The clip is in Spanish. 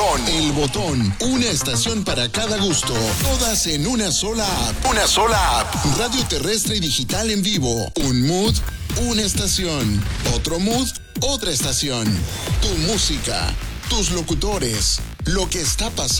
El Botón. Una estación para cada gusto. Todas en una sola app. Radio terrestre y digital en vivo. Un mood, una estación. Otro mood, otra estación. Tu música. Tus locutores. Lo que está pasando.